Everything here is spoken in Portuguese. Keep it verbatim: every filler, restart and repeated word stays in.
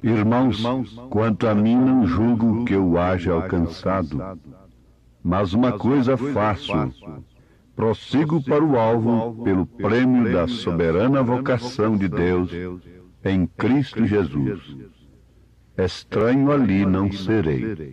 Irmãos, quanto a mim não julgo que eu haja alcançado, mas uma coisa faço, prossigo para o alvo pelo prêmio da soberana vocação de Deus em Cristo Jesus. Estranho ali não serei.